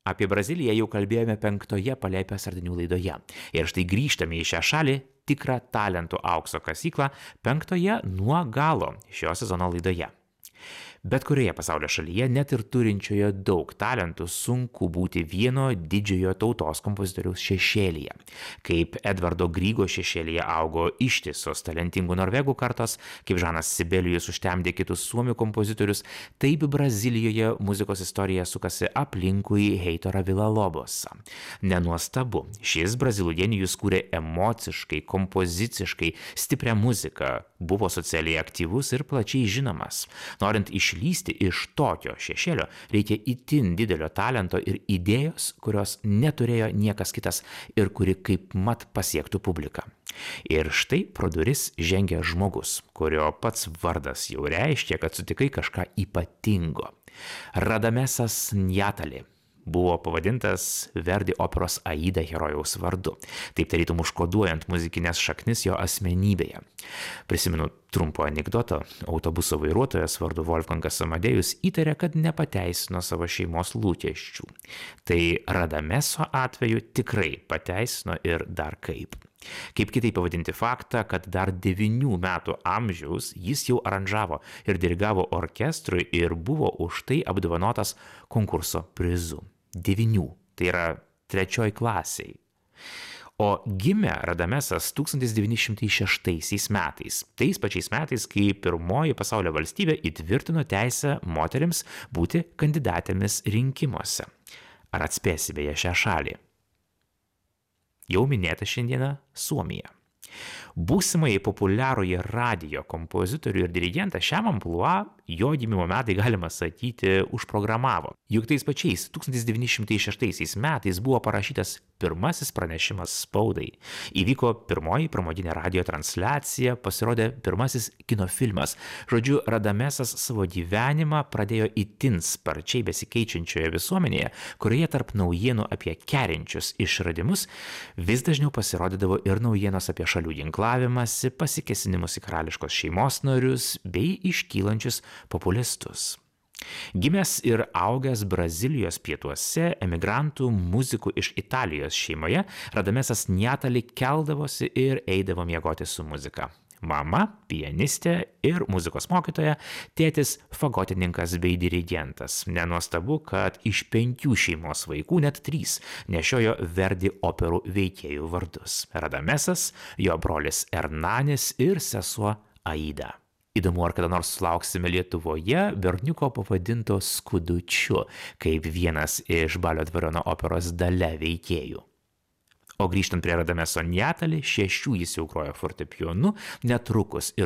Apie Braziliją jau kalbėjome 5 Palėpės Ardinių laidoje. Ir štai grįžtame į šią šalį, tikrą talentų aukso kasyklą, 5 nuo galo šio sezono laidoje. Bet kurioje pasaulio šalyje, net ir turinčioje daug talentų, sunku būti vieno didžiojo tautos kompozitoriaus šešėlyje. Kaip Edvardo Grygo šešėlyje augo ištisos talentingų norvegų kartos, kaip Žanas Sibelijus užtemdė kitus suomių kompozitorius, taip Brazilijoje muzikos istorija sukasi aplinkui Heitorą Villa-Lobosą. Nenuostabu, šis brazilų genijus kūrė emociškai, kompoziciškai stiprią muziką, buvo socialiai aktyvus ir plačiai žinomas. Norint išlysti iš tokio šešėlio, reikia itin didelio talento ir idėjos, kurios neturėjo niekas kitas ir kuri kaip mat pasiektų publiką. Ir štai pro duris žengia žmogus, kurio pats vardas jau reiškia, kad sutikai kažką ypatingo. Radamesas Njatali buvo pavadintas Verdi operos Aida herojaus vardu, taip tarytum užkoduojant muzikinės šaknis jo asmenybėje. Prisimenu trumpo anekdoto, autobuso vairuotojas vardu Wolfgangas Amadėjus įtarė, kad nepateisino savo šeimos lūkesčių. Tai Radameso atveju tikrai pateisino ir dar kaip. Kaip kitaip pavadinti faktą, kad dar 9 metų amžiaus jis jau aranžavo ir dirigavo orkestrui ir buvo už tai apdovanotas konkurso prizu. 9, tai yra 3 klasiai. O gimė Radamesas 1906 metais, tais pačiais metais, kai pirmoji pasaulio valstybė įtvirtino teisę moterims būti kandidatėmis rinkimuose. Ar atspėsi beje šią šalį? Jau minėta šiandieną Suomija. Būsimai populiarųjį radijo kompozitorių ir dirigentą šiam amplua jo gimimo metai, galima sakyti, užprogramavo. Juk tais pačiais 1906 metais buvo parašytas pirmasis pranešimas spaudai. Įvyko pirmoji pramoginė radijo transliacija, pasirodė pirmasis kino filmas. Žodžiu, Radamesas savo gyvenimą pradėjo itin sparčiai besikeičiančioje visuomenėje, kurioje tarp naujienų apie kerinčius išradimus vis dažniau pasirodydavo ir naujienos apie šalių ginklavimąsi, pasikėsinimus į karališkos šeimos narius bei iškylančius populistus. Gimęs ir augęs Brazilijos pietuose emigrantų muzikų iš Italijos šeimoje, Radamesas Njatali keldavosi ir eidavo miegoti su muzika. Mama – pianistė ir muzikos mokytoja, tėtis – fagotininkas bei dirigentas. Nenuostabu, kad iš 5 šeimos vaikų net 3 nešiojo Verdi operų veikėjų vardus – Radamesas, jo brolis Ernanis ir sesuo Aida. Įdomu, ar kada nors sulauksime Lietuvoje berniuko pavadinto Skudučiu, kaip vienas iš Balio Dvariono operos Dalia veikėjų. O grįžtant prie Radameso Njatali, 6 jis jau grojo fortepijonu, netrukus ir